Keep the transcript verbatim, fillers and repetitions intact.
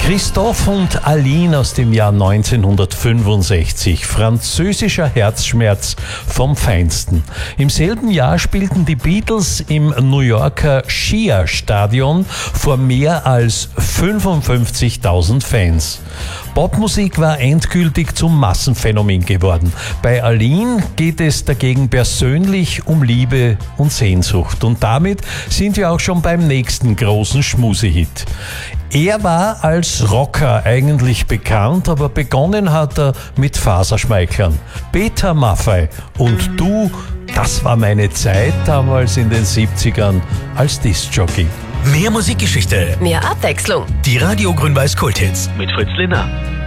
Christophe und Aline aus dem Jahr neunzehnhundertfünfundsechzig. Französischer Herzschmerz vom Feinsten. Im selben Jahr spielten die Beatles im New Yorker Shea Stadion vor mehr als fünfundfünfzigtausend Fans. Popmusik war endgültig zum Massenphänomen geworden. Bei Aline geht es dagegen persönlich um Liebe und Sehnsucht. Und damit sind wir auch schon beim nächsten großen Schmusehit. Er war als Rocker eigentlich bekannt, aber begonnen hat er mit Faserschmeichlern. Peter Maffay und Du, das war meine Zeit damals in den siebzigern als Diskjockey. Mehr Musikgeschichte, Mehr Abwechslung. die Radio Grün-Weiß Kulthits mit Fritz Linner.